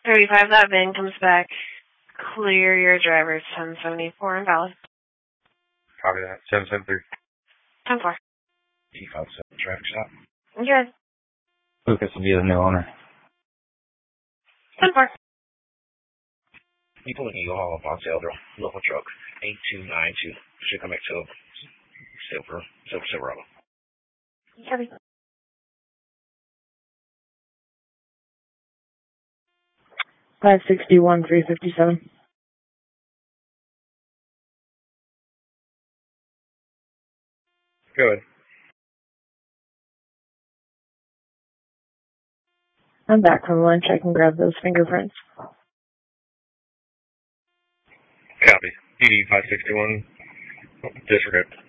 35, that VIN comes back. Clear your driver's 1074 invalid. Copy that. 773. 10-4. D57 traffic stop. Good. Lucas will be the new owner. 10-4. People in Eagle Hall, on sale, local truck, 8292. Should come back to Silverado. Copy. $561, $357. Good. I'm back from lunch. I can grab those fingerprints. Copy. DD 561. Disregard.